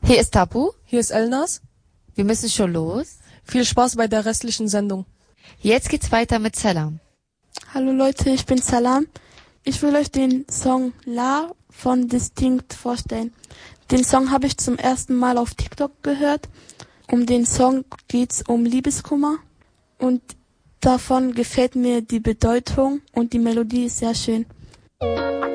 Hier ist Tapu. Hier ist Elnas. Wir müssen schon los. Viel Spaß bei der restlichen Sendung. Jetzt geht's weiter mit Salam. Hallo Leute, ich bin Salam. Ich will euch den Song La von Distinct vorstellen. Den Song habe ich zum ersten Mal auf TikTok gehört. Um den Song geht's um Liebeskummer und davon gefällt mir die Bedeutung und die Melodie ist sehr schön.